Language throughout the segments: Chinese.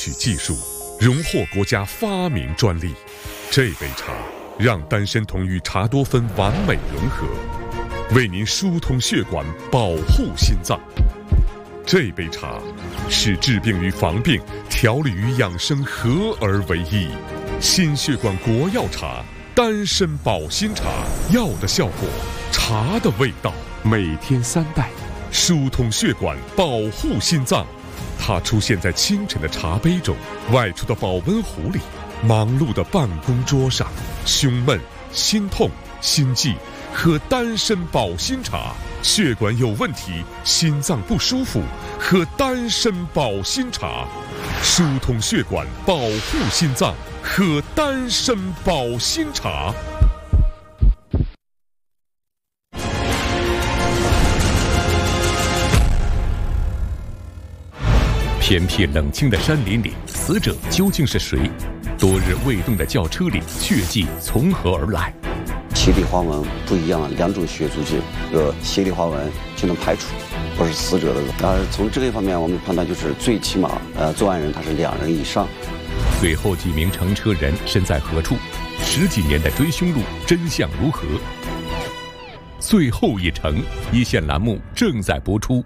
取技术，荣获国家发明专利。这杯茶让丹参酮与茶多酚完美融合，为您疏通血管，保护心脏。这杯茶是治病与防病、调理与养生合而为一。心血管国药茶，丹参保心茶，药的效果，茶的味道。每天3袋，疏通血管，保护心脏。它出现在清晨的茶杯中，外出的保温壶里，忙碌的办公桌上。胸闷、心痛、心悸，喝丹参保心茶。血管有问题，心脏不舒服，喝丹参保心茶。疏通血管，保护心脏，喝丹参保心茶。偏僻冷清的山林里，死者究竟是谁？多日未动的轿车里，血迹从何而来？ 鞋底花纹不一样，2种血足迹，鞋底花纹就能排除不是死者的。从这个方面，我们判断就是最起码，作案人他是2人以上。 最后几名乘车人身在何处？10几年的追凶路真相如何？最后一程，一线栏目正在播出。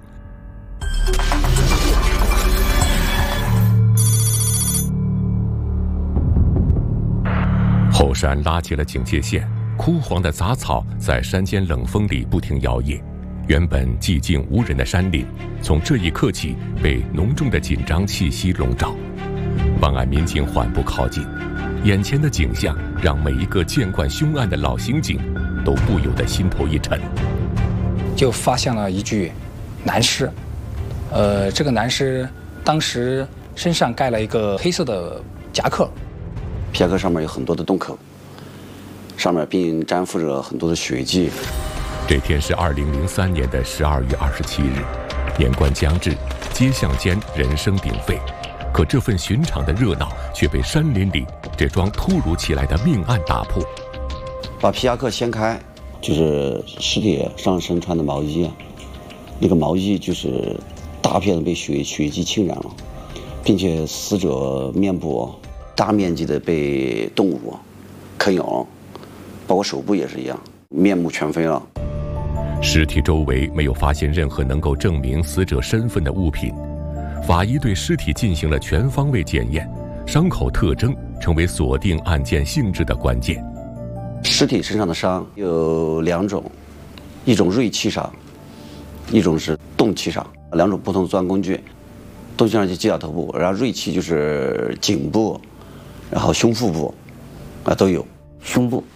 后山拉起了警戒线，枯黄的杂草在山间冷风里不停摇曳。原本寂静无人的山林，从这一刻起被浓重的紧张气息笼罩。办案民警缓步靠近，眼前的景象让每一个见惯凶案的老刑警都不由得心头一沉。 就发现了一具男尸，这个男尸当时身上盖了一个黑色的夹克。 皮夹克上面有很多的洞口，上面并沾附着很多的血迹。 这天是2003年的12月27日，年关将至，街巷间人声鼎沸，可这份寻常的热闹却被山林里这桩突如其来的命案打破。 把皮夹克掀开，就是尸体上身穿的毛衣，那个毛衣就是大片的被血迹浸染了，并且死者面部大面积的被动物啃咬，包括手部也是一样，面目全非了。 尸体周围没有发现任何能够证明死者身份的物品，法医对尸体进行了全方位检验，伤口特征成为锁定案件性质的关键。 尸体身上的伤有2种，一种锐器伤，一种是钝器伤，2种不同的作案工具。钝器伤就击打头部，然后锐器就是颈部，然后胸腹部都有。 胸部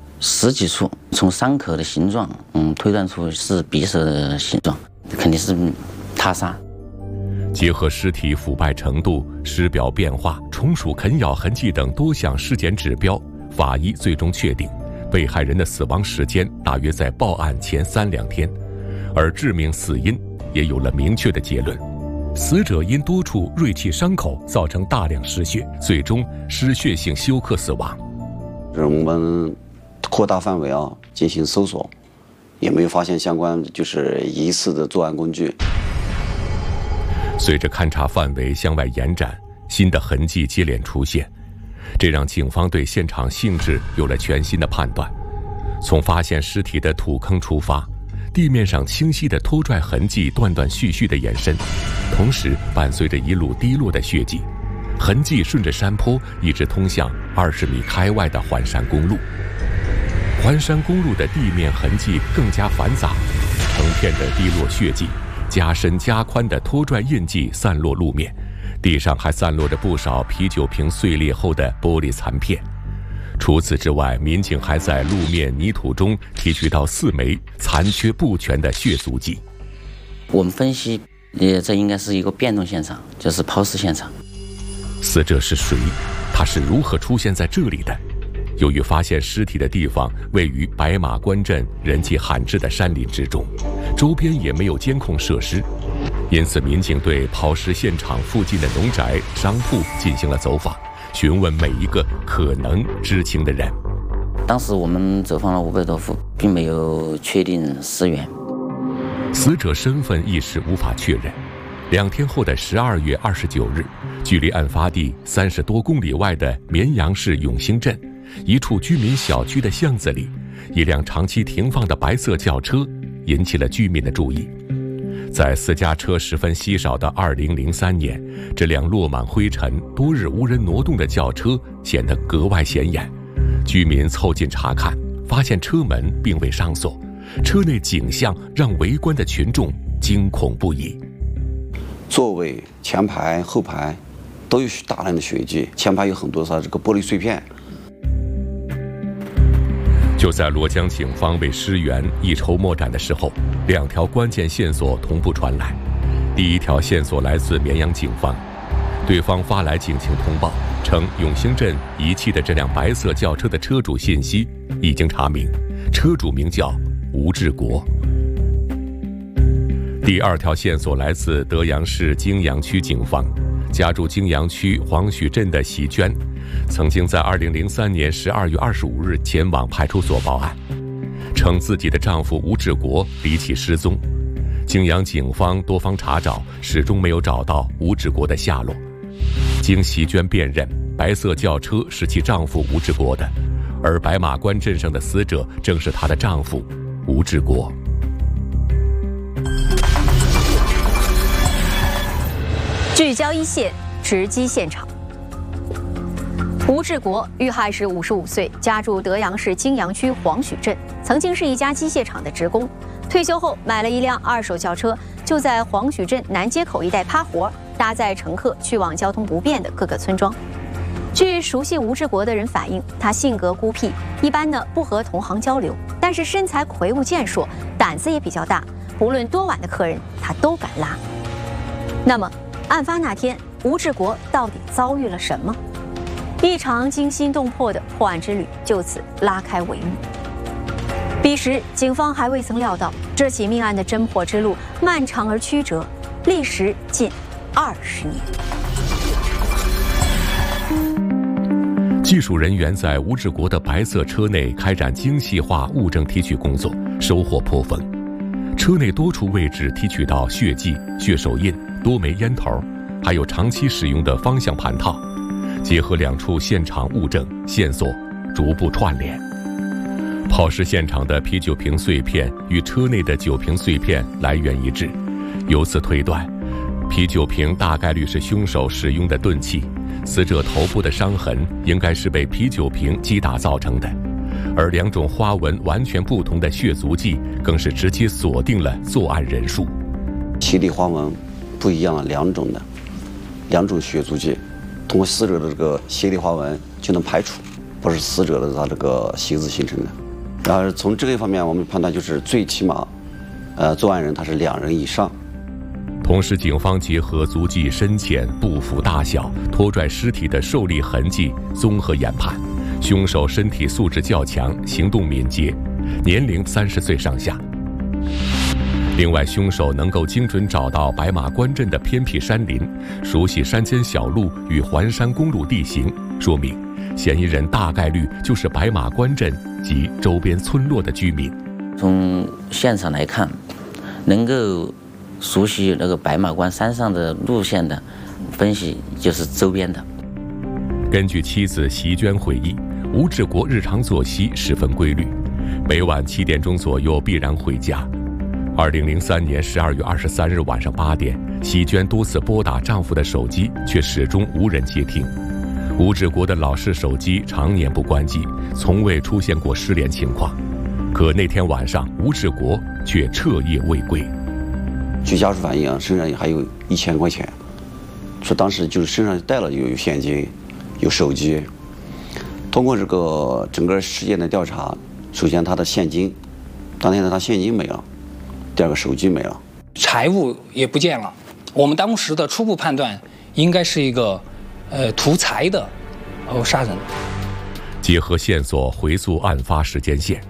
10几处，从伤口的形状推断出是匕首的形状，肯定是他杀。 结合尸体腐败程度、尸表变化、虫鼠啃咬痕迹等多项尸检指标，法医最终确定被害人的死亡时间大约在报案前3、2天，而致命死因也有了明确的结论。死者因多处锐器伤口造成大量失血，最终失血性休克死亡。 我们扩大范围进行搜索，也没有发现相关就是疑似的作案工具。 随着勘查范围向外延展，新的痕迹接连出现，这让警方对现场性质有了全新的判断。从发现尸体的土坑出发，地面上清晰的拖拽痕迹断断续续的延伸，同时伴随着一路滴落的血迹，痕迹顺着山坡一直通向20米开外的环山公路。环山公路的地面痕迹更加繁杂，成片的滴落血迹，加深加宽的拖拽印记散落路面，地上还散落着不少啤酒瓶碎裂后的玻璃残片。除此之外，民警还在路面泥土中提取到4枚残缺不全的血足迹。 我们分析，这应该是一个变动现场，就是抛尸现场。 死者是谁？他是如何出现在这里的？由于发现尸体的地方位于白马关镇人迹罕至的山林之中，周边也没有监控设施，因此民警对抛尸现场附近的农宅、商铺进行了走访，询问每一个可能知情的人。 当时我们走访了500多户，并没有确定尸源。 死者身份一时无法确认， 2天后的12月29日，距离案发地30多公里外的绵阳市永兴镇一处居民小区的巷子里，一辆长期停放的白色轿车引起了居民的注意。在私家车十分稀少的2003年，这辆落满灰尘、多日无人挪动的轿车显得格外显眼。居民凑近查看，发现车门并未上锁，车内景象让围观的群众惊恐不已。 座位、前排、后排都有大量的血迹，前排有很多这个玻璃碎片。 就在罗江警方为尸源一筹莫展的时候，2条关键线索同步传来。第一条线索来自绵阳警方，对方发来警情通报，称永兴镇遗弃的这辆白色轿车的车主信息已经查明，车主名叫吴志国。第2条线索来自德阳市泾阳区警方，家住泾阳区黄许镇的席娟，曾经在2003年12月25日前往派出所报案，称自己的丈夫吴志国离奇失踪。泾阳警方多方查找，始终没有找到吴志国的下落。经席娟辨认，白色轿车是其丈夫吴志国的，而白马关镇上的死者正是她的丈夫吴志国。 聚焦一线，直击现场。吴志国遇害时55岁，家住德阳市泾阳区黄许镇，曾经是一家机械厂的职工。退休后买了一辆2手轿车，就在黄许镇南街口一带趴活，搭载乘客去往交通不便的各个村庄。据熟悉吴志国的人反映，他性格孤僻，一般呢不和同行交流，但是身材魁梧健硕，胆子也比较大，不论多晚的客人他都敢拉。那么案发那天，吴志国到底遭遇了什么？一场惊心动魄的破案之旅就此拉开帷幕。彼时，警方还未曾料到这起命案的侦破之路漫长而曲折，历时近20 年。技术人员在吴志国的白色车内开展精细化物证提取工作，收获颇丰。车内多处位置提取到血迹、血手印、多枚烟头，还有长期使用的方向盘套。结合2处现场物证线索，逐步串联。抛尸现场的啤酒瓶碎片与车内的酒瓶碎片来源一致，由此推断，啤酒瓶大概率是凶手使用的钝器，死者头部的伤痕应该是被啤酒瓶击打造成的。而2种花纹完全不同的血足迹，更是直接锁定了作案人数。 鞋底花纹不一样了，2种血足迹，通过死者的这个鞋底花纹就能排除不是死者的他这个鞋子形成的。然后从这个方面，我们判断就是最起码，作案人他是2人以上。 同时，警方结合足迹深浅、步幅大小、拖拽尸体的受力痕迹，综合研判，凶手身体素质较强，行动敏捷，年龄30岁上下。另外，凶手能够精准找到白马关镇的偏僻山林，熟悉山间小路与环山公路地形，说明嫌疑人大概率就是白马关镇及周边村落的居民。 从现场来看，能够熟悉那个白马关山上的路线的分析就是周边的。 根据妻子席娟回忆，吴志国日常作息十分规律，每晚7点钟左右必然回家。2003年12月23日晚上8点，席娟多次拨打丈夫的手机，却始终无人接听。吴志国的老式手机常年不关机，从未出现过失联情况。可那天晚上，吴志国却彻夜未归。 据家属反映，身上还有1000块钱，说当时就是身上带了有现金，有手机。通过这个整个事件的调查，首先他的现金，当天他现金没了，第2个手机没了， 财物也不见了。我们当时的初步判断，应该是一个图财的杀人。 结合线索回溯案发时间线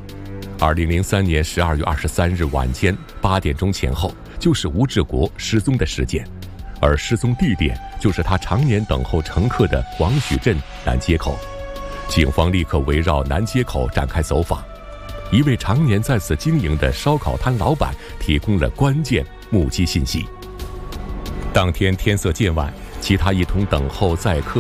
，2003年12月23日晚间8点钟前后，就是吴志国失踪的时间，而失踪地点就是他常年等候乘客的黄许镇南街口。警方立刻围绕南街口展开走访，一位常年在此经营的烧烤摊老板提供了关键目击信息。 当天天色渐晚，其他一同等候载客